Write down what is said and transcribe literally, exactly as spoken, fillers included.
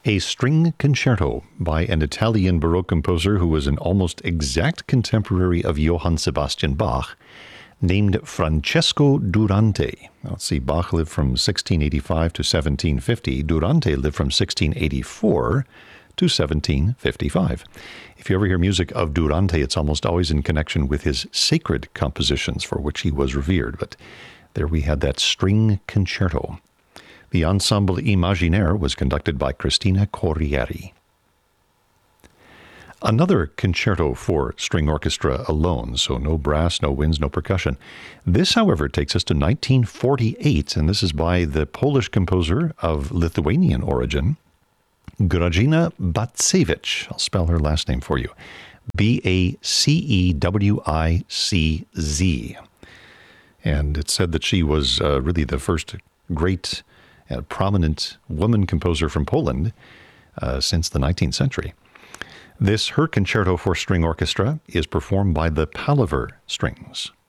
A string concerto by an Italian Baroque composer who was an almost exact contemporary of Johann Sebastian Bach, named Francesco Durante. Let's see, Bach lived from sixteen eighty-five to seventeen fifty. Durante lived from sixteen eighty-four to seventeen fifty-five. If you ever hear music of Durante, it's almost always in connection with his sacred compositions for which he was revered. But there we had that string concerto. The Ensemble Imaginaire was conducted by Cristina Corrieri. Another concerto for string orchestra alone, so no brass, no winds, no percussion. This, however, takes us to nineteen forty-eight, and this is by the Polish composer of Lithuanian origin, Grażyna Bacewicz. I'll spell her last name for you. B A C E W I C Z. And it's said that she was uh, really the first great and prominent woman composer from Poland uh, since the nineteenth century. This, her concerto for string orchestra, is performed by the Palaver Strings.